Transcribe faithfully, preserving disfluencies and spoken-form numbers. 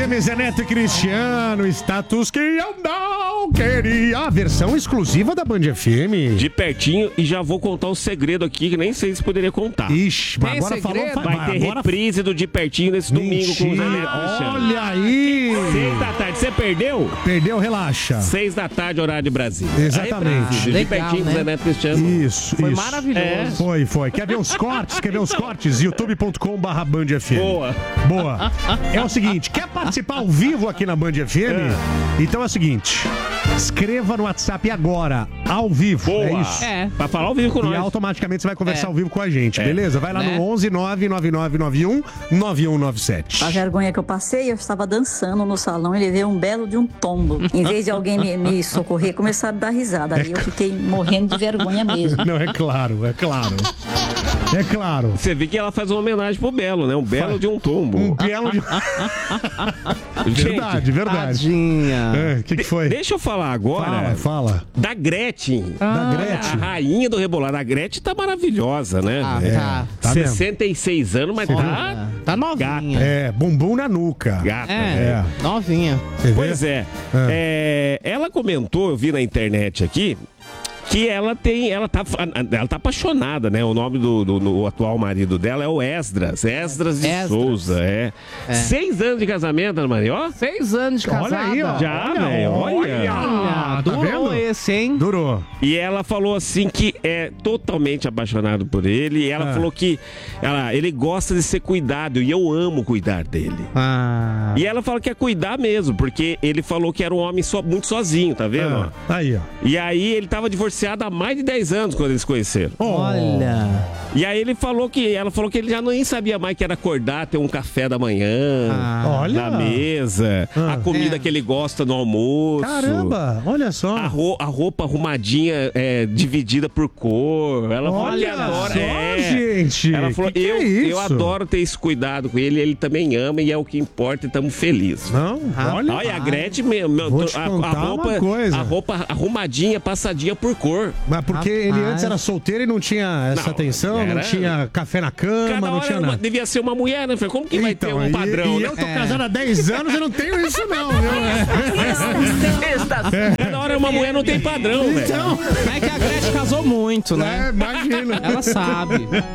M, Zé Neto e Cristiano, status que eu não queria. A versão exclusiva da Band F M. De pertinho, e já vou contar um segredo aqui que nem sei se poderia contar. Ixi, mas Tem agora segredo? falou... Vai ter agora... reprise do De Pertinho nesse domingo com o Zé Mentira, Neto e Cristiano. olha aí. Seis da tarde, você perdeu? Perdeu, relaxa. Seis da tarde, horário de Brasília. Exatamente. De Legal, pertinho com o né? Zé Neto e Cristiano. Isso, Foi isso. maravilhoso. É. Foi, foi. Quer ver os cortes? Quer ver os cortes? youtube ponto com barra Band F M. Boa. Boa. É o seguinte, quer participar ao vivo aqui na Band F M? É. Então é o seguinte, escreva no WhatsApp agora, ao vivo. Boa. É isso. É. Pra falar ao vivo com E nós. automaticamente você vai conversar É. ao vivo com a gente, É. beleza? Vai lá Né? no onze nove nove nove nove um nove um nove sete. A vergonha que eu passei, eu estava dançando no salão e levei um belo de um tombo. Em vez de alguém me, me socorrer, começaram a dar risada. Aí eu fiquei morrendo de vergonha mesmo. Não, é claro, é claro. É claro. Você vê que ela faz uma homenagem pro Belo, né? Um Belo Faz. de um tombo. Um belo de... Gente, Verdade, verdade. Tadinha. O que, que foi? Deixa eu falar agora Fala, fala. da Gretchen. Da A Gretchen. rainha do rebolado. A Gretchen tá maravilhosa, né? Ah, É, tá. tá mesmo. sessenta e seis anos, mas tá Tá novinha. É, bumbum na nuca. gata. É, né? É. novinha. Você vê? Pois é. Ah. É, ela comentou, eu vi na internet aqui, que ela tem, ela tá, ela tá apaixonada, né? O nome do, do- do atual marido dela é o Esdras, Esdras de Esdras. Souza, é. É. Seis anos de casamento, Ana Maria, ó. Seis anos de casada. Olha aí, ó. Já, velho, olha. Olha, Tá durou vendo? esse, hein? Durou. E ela falou assim que é totalmente apaixonado por ele. E ela Ah. falou que ela, ele gosta de ser cuidado e eu amo cuidar dele. Ah. E ela fala que é cuidar mesmo, porque ele falou que era um homem só, muito sozinho, tá vendo? Ah, aí, ó. E aí ele tava divorciado há mais de dez anos quando eles se conheceram. Olha. E aí ele falou que ela falou que ele já nem sabia mais que era acordar, ter um café da manhã Ah. Olha. na mesa, Ah. a comida É. que ele gosta no almoço. Caramba, olha só. A, ro- a roupa arrumadinha, é, dividida por cor. Ela falou que Olha adora. só, é. gente. Ela falou, Que que eu, é isso? eu adoro ter esse cuidado com ele, ele também ama e é o que importa e estamos felizes. Não, olha. Olha, a Gretchen mesmo. meu, Vou te a, a contar uma roupa, coisa. a roupa arrumadinha, passadinha por cor. Mas porque ele Rapaz. antes era solteiro e não tinha essa Não, atenção, não era- tinha café na cama, Cada não hora tinha uma- nada. devia ser uma mulher, né? Falei, como que vai ter um e- padrão, e, né? eu tô É. casado há dez anos e não tenho isso não, viu? Cada hora uma mulher não tem padrão, velho. Então, É que a Gretchen casou muito, é, né? imagina. Ela sabe.